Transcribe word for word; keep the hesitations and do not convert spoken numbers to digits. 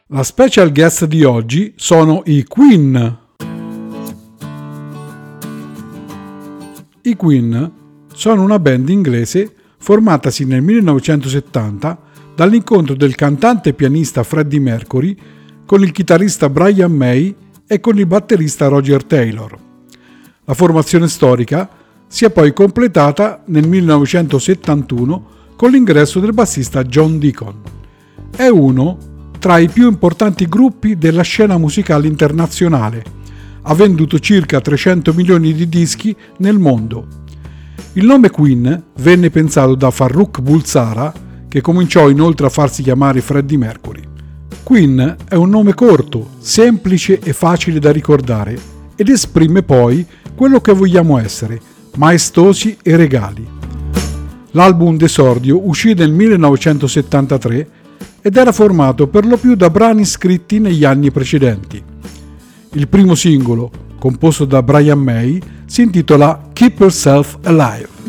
La special guest di oggi sono i Queen. I Queen sono una band inglese formatasi nel millenovecentosettanta dall'incontro del cantante e pianista Freddie Mercury con il chitarrista Brian May e con il batterista Roger Taylor. La formazione storica si è poi completata nel millenovecentosettantuno con l'ingresso del bassista John Deacon. È uno tra i più importanti gruppi della scena musicale internazionale. Ha venduto circa trecento milioni di dischi nel mondo. Il nome Queen venne pensato da Farrokh Bulsara, che cominciò inoltre a farsi chiamare Freddie Mercury. Queen è un nome corto, semplice e facile da ricordare ed esprime poi quello che vogliamo essere, maestosi e regali. L'album d'esordio uscì nel millenovecentosettantatré ed era formato per lo più da brani scritti negli anni precedenti. Il primo singolo, composto da Brian May, si intitola Keep Yourself Alive.